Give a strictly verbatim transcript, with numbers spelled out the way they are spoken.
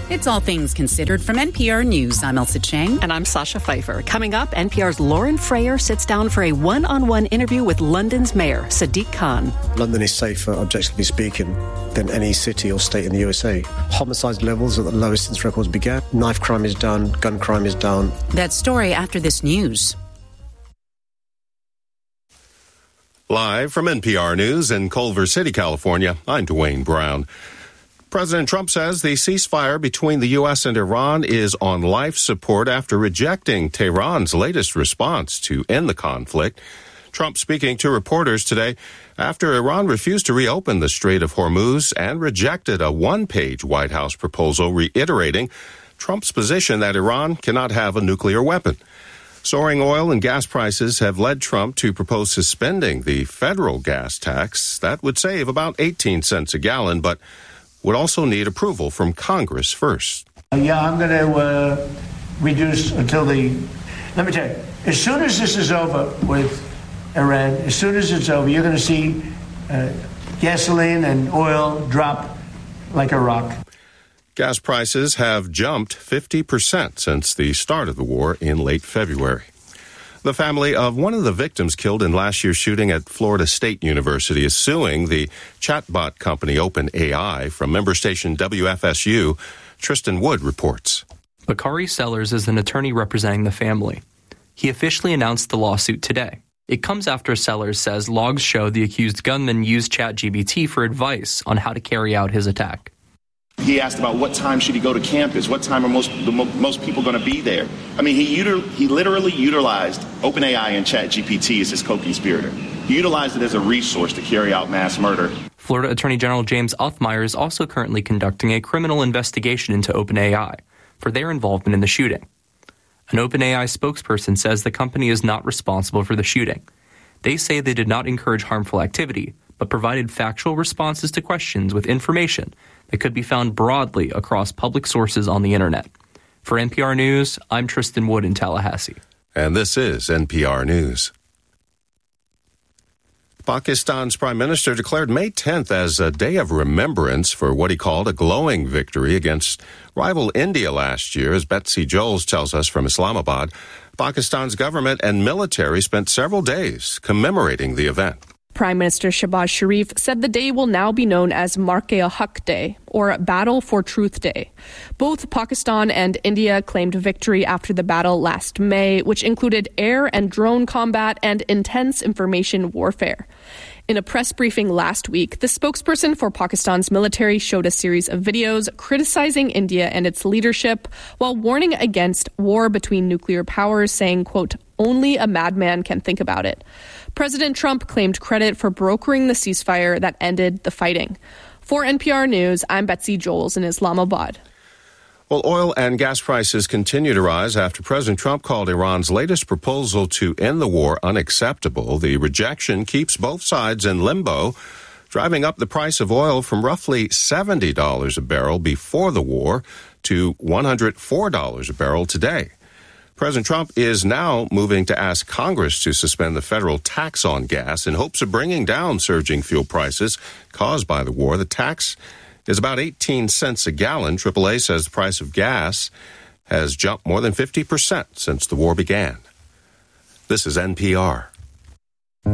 It's All Things Considered from N P R News. I'm Elsa Chang. And I'm Sasha Pfeiffer. Coming up, N P R's Lauren Frayer sits down for a one-on-one interview with London's mayor, Sadiq Khan. London is safer, objectively speaking, than any city or state in the U S A. Homicide levels are the lowest since records began. Knife crime is down. Gun crime is down. That story after this news. Live from N P R News in Culver City, California, I'm Dwayne Brown. President Trump says the ceasefire between the U S and Iran is on life support after rejecting Tehran's latest response to end the conflict. Trump speaking to reporters today after Iran refused to reopen the Strait of Hormuz and rejected a one-page White House proposal reiterating Trump's position that Iran cannot have a nuclear weapon. Soaring oil and gas prices have led Trump to propose suspending the federal gas tax. That would save about eighteen cents a gallon, but would also need approval from Congress first. Uh, yeah, I'm going to uh, reduce until the... Let me tell you, as soon as this is over with Iran, as soon as it's over, you're going to see uh, gasoline and oil drop like a rock. Gas prices have jumped fifty percent since the start of the war in late February. The family of one of the victims killed in last year's shooting at Florida State University is suing the chatbot company OpenAI. From member station W F S U, Tristan Wood reports. Bakari Sellers is an attorney representing the family. He officially announced the lawsuit today. It comes after Sellers says logs show the accused gunman used ChatGPT for advice on how to carry out his attack. He asked about what time should he go to campus, what time are most the mo- most people going to be there. I mean, he util- he literally utilized OpenAI and ChatGPT as his co-conspirator. He utilized it as a resource to carry out mass murder. Florida Attorney General James Uthmire is also currently conducting a criminal investigation into OpenAI for their involvement in the shooting. An OpenAI spokesperson says the company is not responsible for the shooting. They say they did not encourage harmful activity, but provided factual responses to questions with information that could be found broadly across public sources on the internet. For N P R News, I'm Tristan Wood in Tallahassee. And this is N P R News. Pakistan's prime minister declared May tenth as a day of remembrance for what he called a glowing victory against rival India last year. As Betsy Joels tells us from Islamabad, Pakistan's government and military spent several days commemorating the event. Prime Minister Shehbaz Sharif said the day will now be known as Marke-e-Haq Day, or Battle for Truth Day. Both Pakistan and India claimed victory after the battle last May, which included air and drone combat and intense information warfare. In a press briefing last week, the spokesperson for Pakistan's military showed a series of videos criticizing India and its leadership while warning against war between nuclear powers, saying, quote, only a madman can think about it. President Trump claimed credit for brokering the ceasefire that ended the fighting. For N P R News, I'm Betsy Joels in Islamabad. Well, oil and gas prices continue to rise after President Trump called Iran's latest proposal to end the war unacceptable. The rejection keeps both sides in limbo, driving up the price of oil from roughly seventy dollars a barrel before the war to one hundred four dollars a barrel today. President Trump is now moving to ask Congress to suspend the federal tax on gas in hopes of bringing down surging fuel prices caused by the war. The tax is about eighteen cents a gallon. triple A says the price of gas has jumped more than fifty percent since the war began. This is N P R.